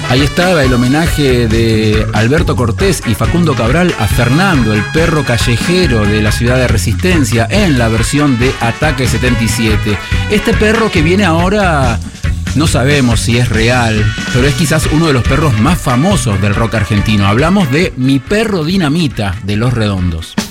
Ahí estaba el homenaje de Alberto Cortés y Facundo Cabral a Fernando, el perro callejero de la ciudad de Resistencia, en la versión de Ataque 77. Este perro que viene ahora, no sabemos si es real, pero es quizás uno de los perros más famosos del rock argentino. Hablamos de Mi Perro Dinamita, de Los Redondos.